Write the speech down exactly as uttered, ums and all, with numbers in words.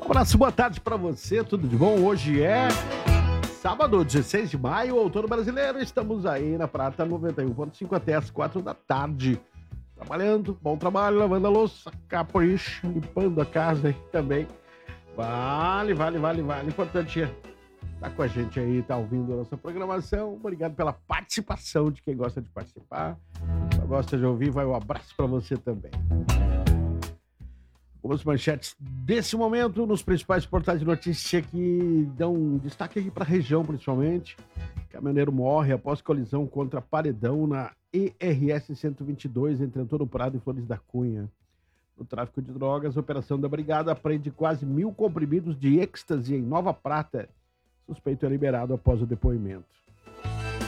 Um abraço, boa tarde pra você, tudo de bom? Hoje é sábado, dezesseis de maio, outono brasileiro. Estamos aí na Prata noventa e um ponto cinco até as quatro da tarde. Trabalhando, bom trabalho, lavando a louça, capricho, limpando a casa aí também. Vale, vale, vale, vale. Importante é estar com a gente aí, tá ouvindo a nossa programação. Obrigado pela participação de quem gosta de participar. Só gosta de ouvir, vai um abraço pra você também. Algumas manchetes desse momento nos principais portais de notícia que dão destaque aqui para a região, principalmente. Caminhoneiro morre após colisão contra paredão na E R S cento e vinte e dois entre Antônio Prado e Flores da Cunha. No tráfico de drogas, a operação da Brigada apreende quase mil comprimidos de êxtase em Nova Prata. Suspeito é liberado após o depoimento.